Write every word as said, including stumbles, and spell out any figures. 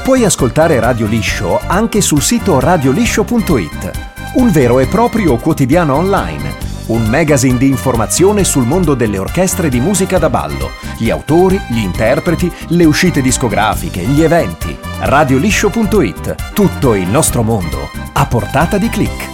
Puoi ascoltare Radio Liscio anche sul sito radio liscio punto it, un vero e proprio quotidiano online, un magazine di informazione sul mondo delle orchestre di musica da ballo, gli autori, gli interpreti, le uscite discografiche, gli eventi. radio liscio punto it, tutto il nostro mondo a portata di click.